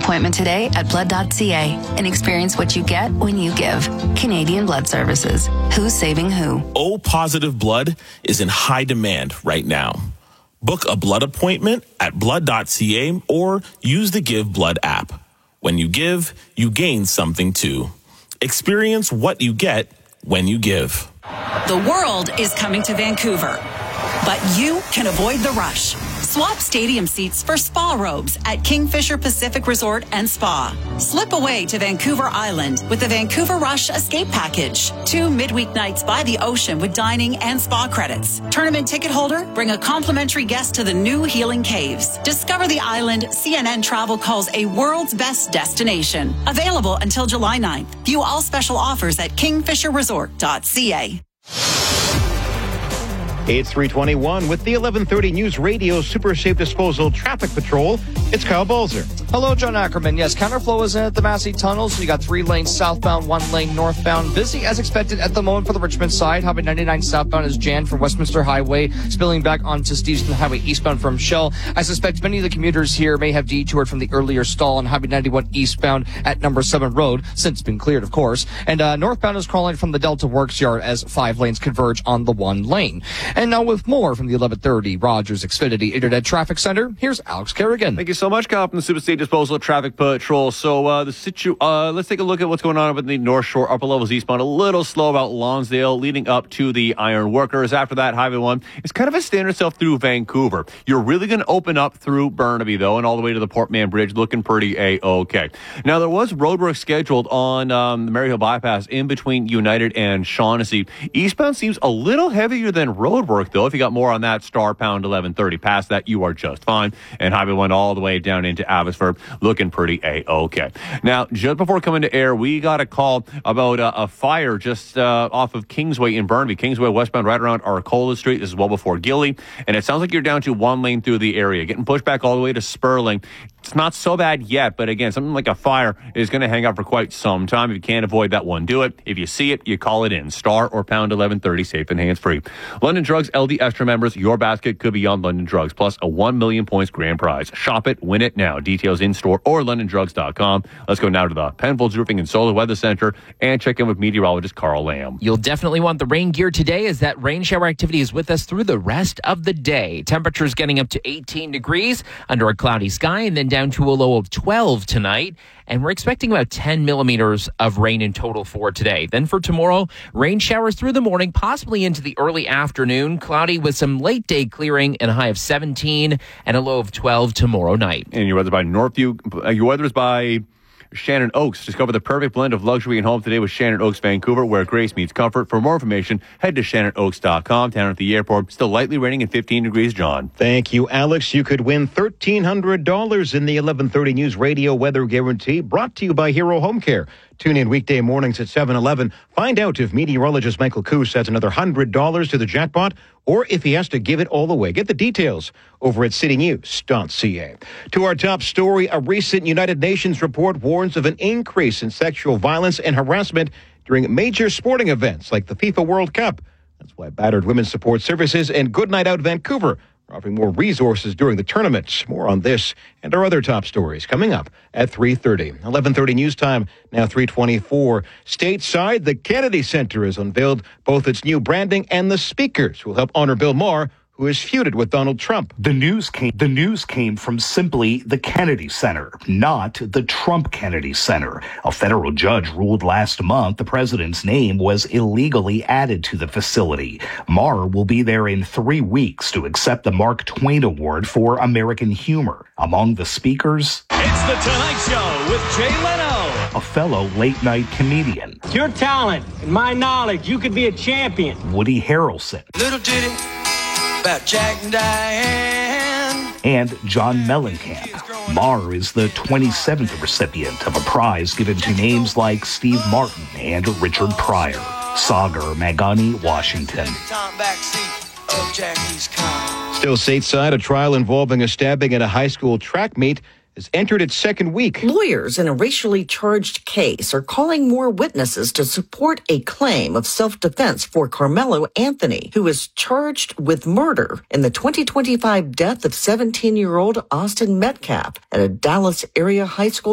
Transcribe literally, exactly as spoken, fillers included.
appointment today at blood dot c a and experience what you get when you give. Canadian Blood Services. Who's saving who? O-positive blood is in high demand right now. Book a blood appointment at blood dot c a or use the Give Blood app. When you give, you gain something too. Experience what you get when you give. The world is coming to Vancouver, but you can avoid the rush. Swap stadium seats for spa robes at Kingfisher Pacific Resort and Spa. Slip away to Vancouver Island with the Vancouver Rush Escape Package. Two midweek nights by the ocean with dining and spa credits. Tournament ticket holder, bring a complimentary guest to the new Healing Caves. Discover the island C N N Travel calls a world's best destination. Available until July ninth. View all special offers at kingfisher resort dot c a. It's three twenty-one with the eleven thirty News Radio Super Safe Disposal Traffic Patrol. It's Kyle Balzer. Hello, John Ackerman. Yes, counterflow is in at the Massey Tunnel, so you got three lanes southbound, one lane northbound. Busy as expected at the moment for the Richmond side. Highway ninety-nine southbound is jammed from Westminster Highway, spilling back onto Steveston Highway eastbound from Shell. I suspect many of the commuters here may have detoured from the earlier stall on Highway ninety-one eastbound at number seven Road, since been cleared, of course. And uh, northbound is crawling from the Delta Works Yard as five lanes converge on the one lane. And now with more from the eleven thirty Rogers Xfinity Internet Traffic Center, here's Alex Kerrigan. Thank you so much, Kyle, from the Super State Disposal Traffic Patrol. So uh, the situ- uh, let's take a look at what's going on up in the North Shore, upper levels eastbound. A little slow about Lonsdale, leading up to the Iron Workers. After that, Highway one is kind of a standard stuff through Vancouver. You're really going to open up through Burnaby, though, and all the way to the Port Mann Bridge, looking pretty A-okay. Now, there was roadwork scheduled on um, the Maryhill Bypass in between United and Shaughnessy. Eastbound seems a little heavier than roadwork, though. If you got more on that, star pound eleven thirty. Past that, you are just fine. And Highway one all the way down into Abbotsford, looking pretty A-okay. Now, just before coming to air, we got a call about uh, a fire just uh, off of Kingsway in Burnaby. Kingsway westbound right around Arcola Street. This is well before Gilly. And it sounds like you're down to one lane through the area. Getting pushed back all the way to Sperling. It's not so bad yet, but again, something like a fire is going to hang out for quite some time. If you can't avoid that one, do it. If you see it, you call it in. Star or pound eleven thirty, safe and hands-free. London Drugs L D Extra members, your basket could be on London Drugs, plus a one million points grand prize. Shop it, win it now. Details in-store or london drugs dot com. Let's go now to the Penfolds Roofing and Solar Weather Center and check in with meteorologist Carl Lamb. You'll definitely want the rain gear today, as that rain shower activity is with us through the rest of the day. Temperatures getting up to eighteen degrees under a cloudy sky, and then down to a low of twelve tonight. And we're expecting about ten millimeters of rain in total for today. Then for tomorrow, rain showers through the morning, possibly into the early afternoon. Cloudy with some late day clearing and a high of seventeen and a low of twelve tomorrow night. And your weather by Northview. Uh, your weather is by Shannon Oaks. Discover the perfect blend of luxury and home today with Shannon Oaks Vancouver, where grace meets comfort. For more information, head to shannon oaks dot com. Down at the airport, still lightly raining at fifteen degrees, John. Thank you, Alex. You could win thirteen hundred dollars in the eleven thirty News Radio Weather Guarantee, brought to you by Hero Home Care. Tune in weekday mornings at seven eleven. Find out if meteorologist Michael Coos adds another one hundred dollars to the jackpot, or if he has to give it all away. Get the details over at city news dot c a. To our top story, a recent United Nations report warns of an increase in sexual violence and harassment during major sporting events like the FIFA World Cup. That's why Battered Women's Support Services and Good Night Out Vancouver are offering more resources during the tournament. More on this and our other top stories coming up at three thirty. eleven thirty news time, now three twenty-four. Stateside, the Kennedy Center has unveiled both its new branding and the speakers who will help honor Bill Maher, who has feuded with Donald Trump. The news came the news came from simply the Kennedy Center, not the Trump Kennedy Center. A federal judge ruled last month the president's name was illegally added to the facility. Maher will be there in three weeks to accept the Mark Twain Award for American Humor. Among the speakers, it's The Tonight Show with Jay Leno, a fellow late-night comedian. It's your talent and my knowledge. You could be a champion. Woody Harrelson. Little ditty about Jack and Diane. And John Mellencamp. Maher is the twenty-seventh recipient of a prize given to names like Steve Martin and Richard Pryor. Sagar Magani, Washington. Still stateside, a trial involving a stabbing at a high school track meet has entered its second week. Lawyers in a racially charged case are calling more witnesses to support a claim of self-defense for Carmelo Anthony, who is charged with murder in the twenty twenty-five death of seventeen-year-old Austin Metcalf at a Dallas area high school